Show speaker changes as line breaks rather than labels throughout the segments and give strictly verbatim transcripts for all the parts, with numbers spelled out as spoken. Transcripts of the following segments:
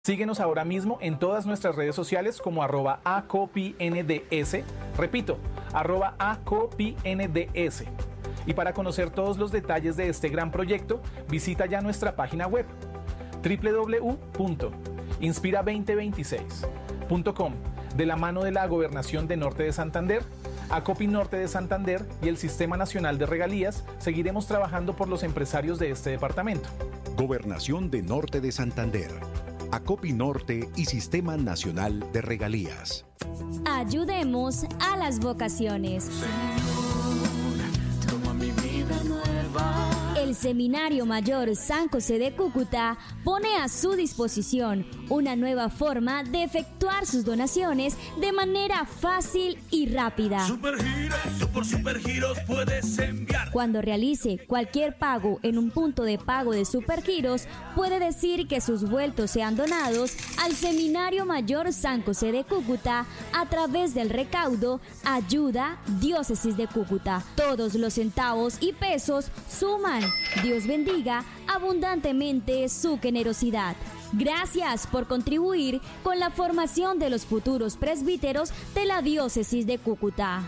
Síguenos ahora mismo en todas nuestras redes sociales como arroba acopinds, repito, arroba acopinds. Y para conocer todos los detalles de este gran proyecto, visita ya nuestra página web doble u doble u doble u punto inspira veinte veintiséis punto com. De la mano de la Gobernación de Norte de Santander, Acopi Norte de Santander y el Sistema Nacional de Regalías, seguiremos trabajando por los empresarios de este departamento.
Gobernación de Norte de Santander, Acopi Norte y Sistema Nacional de Regalías.
Ayudemos a las vocaciones.
Señor, toma mi vida nueva.
El Seminario Mayor San José de Cúcuta pone a su disposición una nueva forma de efectuar sus donaciones de manera fácil y rápida.
Supergiros, super supergiros puedes enviar.
Cuando realice cualquier pago en un punto de pago de Supergiros, puede decir que sus vueltos sean donados al Seminario Mayor San José de Cúcuta a través del recaudo Ayuda Diócesis de Cúcuta. Todos los centavos y pesos suman. Dios bendiga abundantemente su generosidad. Gracias por contribuir con la formación de los futuros presbíteros de la Diócesis de Cúcuta.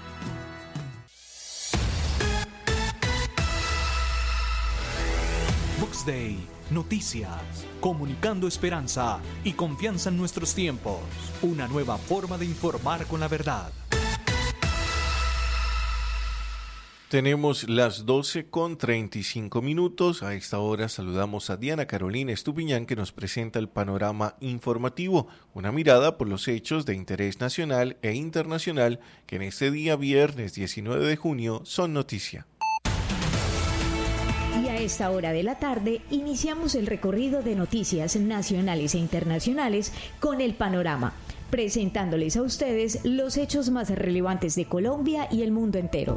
Vox Day, noticias, comunicando esperanza y confianza en nuestros tiempos. Una nueva forma de informar con la verdad.
Tenemos las doce con treinta y cinco minutos. A esta hora saludamos a Diana Carolina Estupiñán, que nos presenta el panorama informativo, una mirada por los hechos de interés nacional e internacional que en este día viernes diecinueve de junio son noticia.
Y a esta hora de la tarde iniciamos el recorrido de noticias nacionales e internacionales con el panorama, presentándoles a ustedes los hechos más relevantes de Colombia y el mundo entero.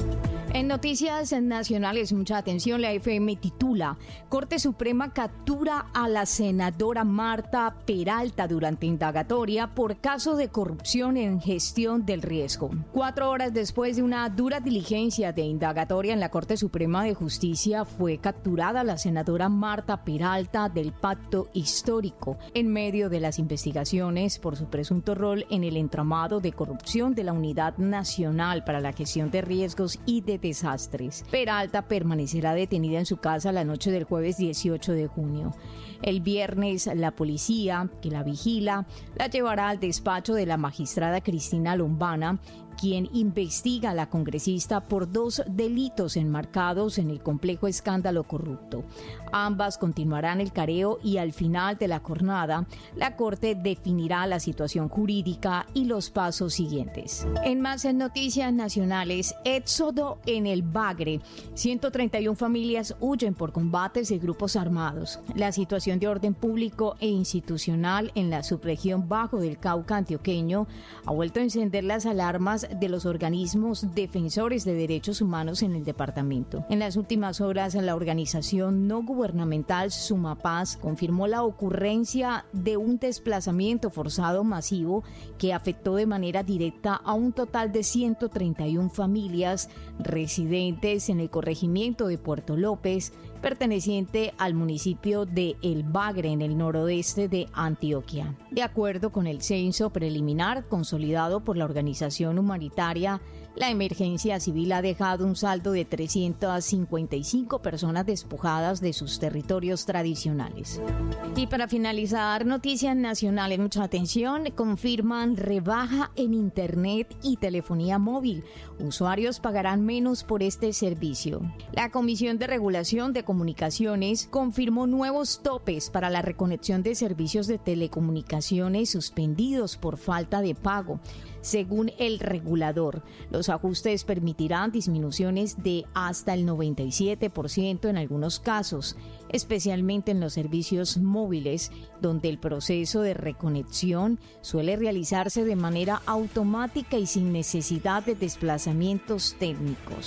En noticias nacionales, mucha atención, la F M titula: Corte Suprema captura a la senadora Marta Peralta durante indagatoria por caso de corrupción en gestión del riesgo. Cuatro horas después de una dura diligencia de indagatoria en la Corte Suprema de Justicia, fue capturada la senadora Marta Peralta del Pacto Histórico en medio de las investigaciones por su presunto rol en el entramado de corrupción de la Unidad Nacional para la Gestión de Riesgos y de Desastres. Peralta permanecerá detenida en su casa la noche del jueves dieciocho de junio. El viernes, la policía que la vigila la llevará al despacho de la magistrada Cristina Lombana, quien investiga a la congresista por dos delitos enmarcados en el complejo escándalo corrupto. Ambas continuarán el careo y al final de la jornada, la Corte definirá la situación jurídica y los pasos siguientes. En más noticias nacionales, éxodo en el Bagre. ciento treinta y una familias huyen por combates de grupos armados. La situación de orden público e institucional en la subregión bajo del Cauca antioqueño ha vuelto a encender las alarmas de los organismos defensores de derechos humanos en el departamento. En las últimas horas, la organización no gubernamental Sumapaz confirmó la ocurrencia de un desplazamiento forzado masivo que afectó de manera directa a un total de ciento treinta y una familias residentes en el corregimiento de Puerto López, perteneciente al municipio de El Bagre, en el noroeste de Antioquia. De acuerdo con el censo preliminar consolidado por la organización humanitaria, la emergencia civil ha dejado un saldo de trescientas cincuenta y cinco personas despojadas de sus territorios tradicionales. Y para finalizar, noticias nacionales, mucha atención, confirman rebaja en internet y telefonía móvil. Usuarios pagarán menos por este servicio. La Comisión de Regulación de Comunicaciones confirmó nuevos topes para la reconexión de servicios de telecomunicaciones suspendidos por falta de pago. Según el regulador, los ajustes permitirán disminuciones de hasta el noventa y siete por ciento en algunos casos, especialmente en los servicios móviles, donde el proceso de reconexión suele realizarse de manera automática y sin necesidad de desplazamientos técnicos.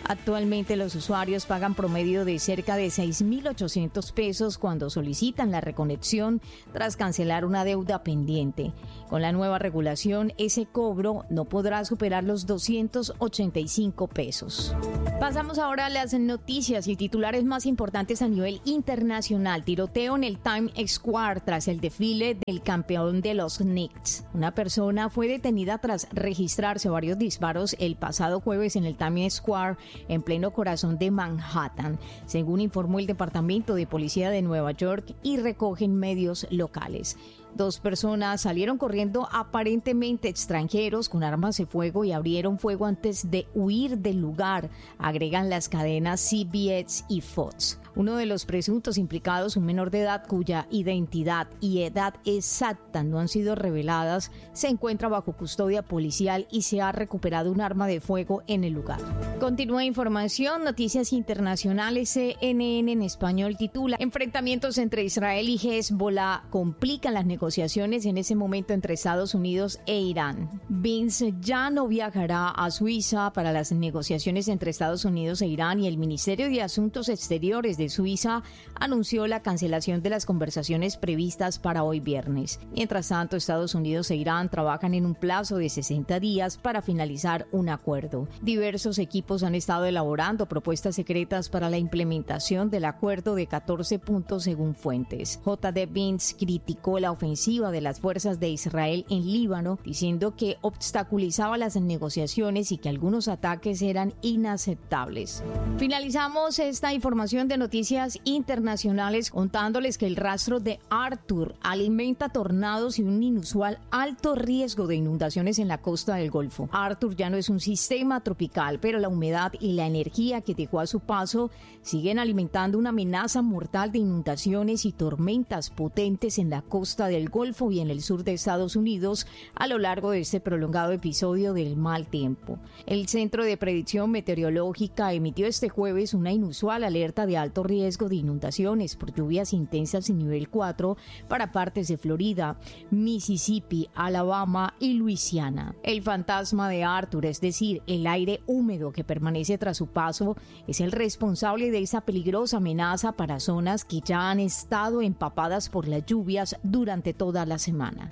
Actualmente los usuarios pagan promedio de cerca de seis mil ochocientos pesos cuando solicitan la reconexión tras cancelar una deuda pendiente. Con la nueva regulación, ese cobro no podrá superar los doscientos ochenta y cinco pesos. Pasamos ahora a las noticias y titulares más importantes a nivel internacional. Tiroteo en el Times Square tras el desfile del campeón de los Knicks. Una persona fue detenida tras registrarse varios disparos el pasado jueves en el Times Square, en pleno corazón de Manhattan, según informó el Departamento de Policía de Nueva York y recogen medios locales. Dos personas salieron corriendo aparentemente extranjeros con armas de fuego y abrieron fuego antes de huir del lugar, agregan las cadenas C B S y Fox. Uno de los presuntos implicados, un menor de edad cuya identidad y edad exacta no han sido reveladas, se encuentra bajo custodia policial y se ha recuperado un arma de fuego en el lugar. Continúa información, noticias internacionales. C N N en español titula: enfrentamientos entre Israel y Hezbollah complican las negociaciones en ese momento entre Estados Unidos e Irán. Vince ya no viajará a Suiza para las negociaciones entre Estados Unidos e Irán y el Ministerio de Asuntos Exteriores de Suiza anunció la cancelación de las conversaciones previstas para hoy viernes. Mientras tanto, Estados Unidos e Irán trabajan en un plazo de sesenta días para finalizar un acuerdo. Diversos equipos han estado elaborando propuestas secretas para la implementación del acuerdo de catorce puntos según fuentes. J D Vance criticó la ofensiva de las fuerzas de Israel en Líbano, diciendo que obstaculizaba las negociaciones y que algunos ataques eran inaceptables. Finalizamos esta información de noticias internacionales contándoles que el rastro de Arthur alimenta tornados y un inusual alto riesgo de inundaciones en la costa del Golfo. Arthur ya no es un sistema tropical, pero la humedad y la energía que dejó a su paso siguen alimentando una amenaza mortal de inundaciones y tormentas potentes en la costa del Golfo y en el sur de Estados Unidos a lo largo de este prolongado episodio del mal tiempo. El Centro de Predicción Meteorológica emitió este jueves una inusual alerta de alto riesgo de inundaciones por lluvias intensas en nivel cuatro para partes de Florida, Mississippi, Alabama y Luisiana. El fantasma de Arthur, es decir, el aire húmedo que permanece tras su paso, es el responsable de esa peligrosa amenaza para zonas que ya han estado empapadas por las lluvias durante toda la semana.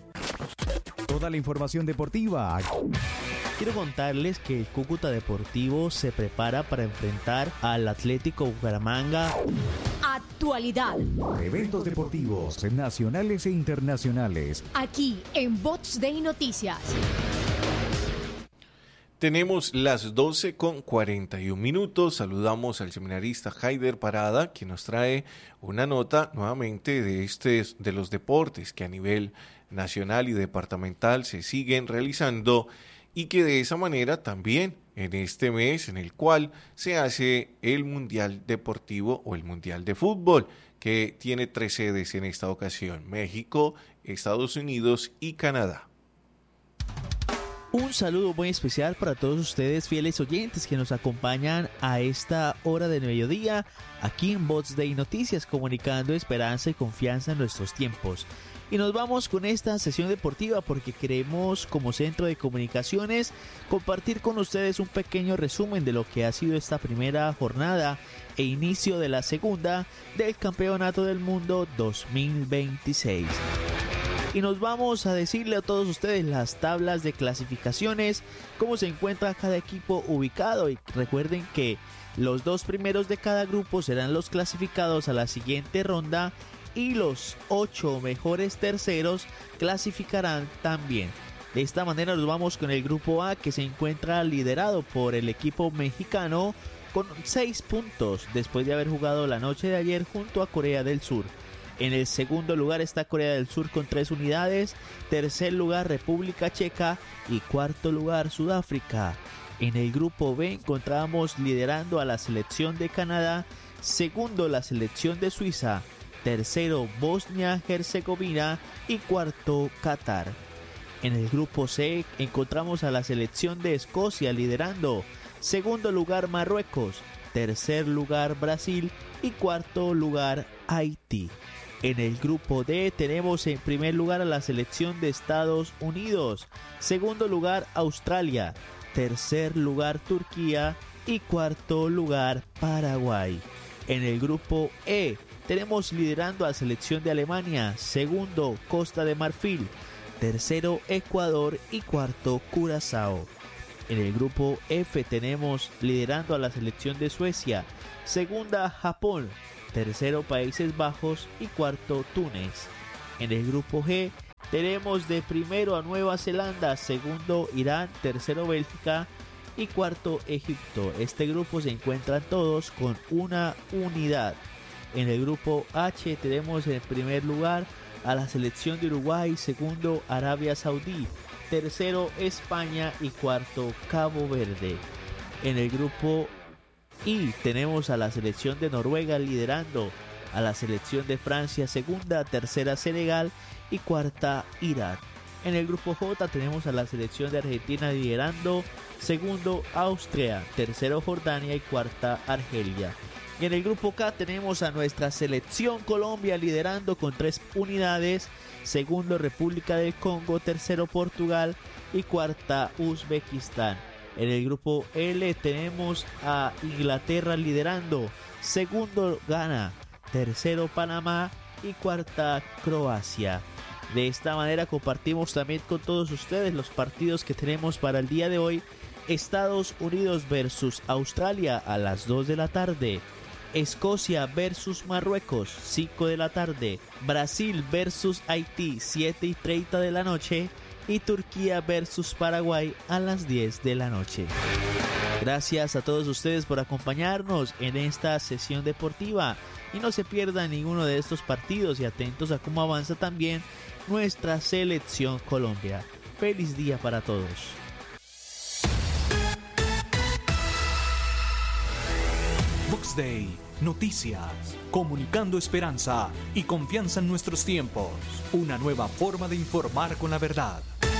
Toda la información deportiva.
Quiero contarles que el Cúcuta Deportivo se prepara para enfrentar al Atlético Bucaramanga.
Actualidad.
Eventos deportivos nacionales e internacionales.
Aquí en Box Day Noticias.
Tenemos las doce con cuarenta y un minutos. Saludamos al seminarista Haider Parada, quien nos trae una nota nuevamente de, este, de los deportes que a nivel nacional y departamental se siguen realizando y que de esa manera también en este mes en el cual se hace el Mundial Deportivo o el Mundial de Fútbol, que tiene tres sedes en esta ocasión: México, Estados Unidos y Canadá.
Un saludo muy especial para todos ustedes, fieles oyentes que nos acompañan a esta hora de mediodía aquí en Box Day Noticias, comunicando esperanza y confianza en nuestros tiempos. Y nos vamos con esta sesión deportiva porque queremos, como centro de comunicaciones, compartir con ustedes un pequeño resumen de lo que ha sido esta primera jornada e inicio de la segunda del Campeonato del Mundo dos mil veintiséis. Y nos vamos a decirle a todos ustedes las tablas de clasificaciones, cómo se encuentra cada equipo ubicado. Y recuerden que los dos primeros de cada grupo serán los clasificados a la siguiente ronda y los ocho mejores terceros clasificarán también. De esta manera nos vamos con el grupo A, que se encuentra liderado por el equipo mexicano con seis puntos después de haber jugado la noche de ayer junto a Corea del Sur. En el segundo lugar está Corea del Sur con tres unidades, tercer lugar República Checa y cuarto lugar Sudáfrica. En el grupo B encontramos liderando a la selección de Canadá, segundo la selección de Suiza, tercero Bosnia-Herzegovina y cuarto Qatar. En el grupo C encontramos a la selección de Escocia liderando, segundo lugar Marruecos, tercer lugar Brasil y cuarto lugar Haití. En el grupo D tenemos en primer lugar a la selección de Estados Unidos, segundo lugar Australia, tercer lugar Turquía y cuarto lugar Paraguay. En el grupo E tenemos liderando a la selección de Alemania, segundo Costa de Marfil, tercero Ecuador y cuarto Curazao. En el grupo F tenemos liderando a la selección de Suecia, segunda Japón, tercero Países Bajos y cuarto Túnez. En el grupo G tenemos de primero a Nueva Zelanda, segundo Irán, tercero Bélgica y cuarto Egipto. Este grupo se encuentran todos con una unidad. En el grupo H tenemos en primer lugar a la selección de Uruguay, segundo Arabia Saudí, tercero España y cuarto Cabo Verde. En el grupo I tenemos a la selección de Noruega liderando, a la selección de Francia segunda, tercera Senegal y cuarta Irak. En el grupo J tenemos a la selección de Argentina liderando, segundo Austria, tercero Jordania y cuarta Argelia. Y en el grupo K tenemos a nuestra selección Colombia liderando con tres unidades, segundo República del Congo, tercero Portugal y cuarta Uzbekistán. En el grupo L tenemos a Inglaterra liderando, segundo Ghana, tercero Panamá y cuarta Croacia. De esta manera compartimos también con todos ustedes los partidos que tenemos para el día de hoy. Estados Unidos versus Australia a las dos de la tarde. Escocia versus Marruecos, cinco de la tarde. Brasil versus Haití, siete y treinta de la noche. Y Turquía versus Paraguay a las diez de la noche. Gracias a todos ustedes por acompañarnos en esta sesión deportiva. Y no se pierdan ninguno de estos partidos y atentos a cómo avanza también nuestra selección Colombia. Feliz día para todos.
Box Day, noticias, comunicando esperanza y confianza en nuestros tiempos. Una nueva forma de informar con la verdad.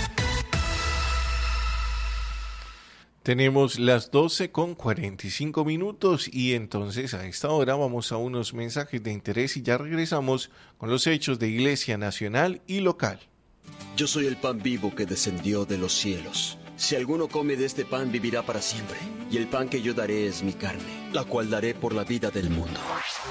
Tenemos las doce con cuarenta y cinco minutos y entonces a esta hora vamos a unos mensajes de interés y ya regresamos con los hechos de Iglesia Nacional y local.
Yo soy el pan vivo que descendió de los cielos. Si alguno come de este pan vivirá para siempre, y el pan que yo daré es mi carne, la cual daré por la vida del mundo.